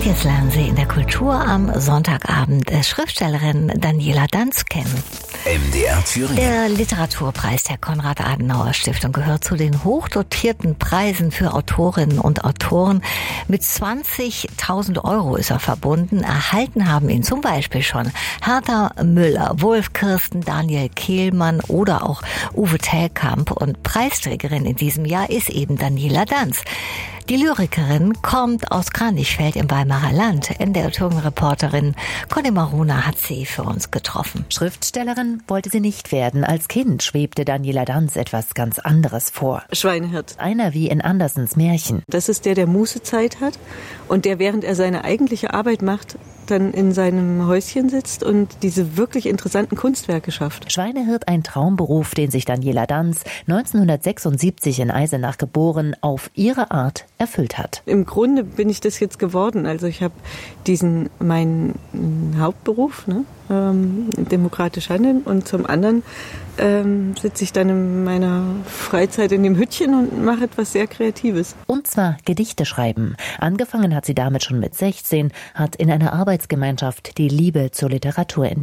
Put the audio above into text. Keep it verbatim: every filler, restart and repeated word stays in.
Jetzt lernen Sie in der Kultur am Sonntagabend Schriftstellerin Daniela Danz kennen. M D R Thüringen. Der Literaturpreis der Konrad-Adenauer-Stiftung gehört zu den hochdotierten Preisen für Autorinnen und Autoren. Mit zwanzigtausend Euro ist er verbunden. Erhalten haben ihn zum Beispiel schon Hertha Müller, Wolf Kirsten, Daniel Kehlmann oder auch Uwe Tellkamp. Und Preisträgerin in diesem Jahr ist eben Daniela Danz. Die Lyrikerin kommt aus Kranichfeld im Weimarer Land. N D R-Reporterin Conny Maruna hat sie für uns getroffen. Schriftstellerin wollte sie nicht werden. Als Kind schwebte Daniela Danz etwas ganz anderes vor. Schweinehirt. Einer wie in Andersens Märchen. Das ist der, der Mußezeit hat und der, während er seine eigentliche Arbeit macht, dann in seinem Häuschen sitzt und diese wirklich interessanten Kunstwerke schafft. Schweinehirt, ein Traumberuf, den sich Daniela Danz, neunzehnhundertsechsundsiebzig in Eisenach geboren, auf ihre Art erfüllt hat. Im Grunde bin ich das jetzt geworden. Also ich habe diesen, meinen Hauptberuf, ne, ähm, demokratisch handeln, und zum anderen ähm, sitze ich dann in meiner Freizeit in dem Hüttchen und mache etwas sehr Kreatives. Und zwar Gedichte schreiben. Angefangen hat sie damit schon mit sechzehn, hat in einer Arbeitsgemeinschaft die Liebe zur Literatur entdeckt.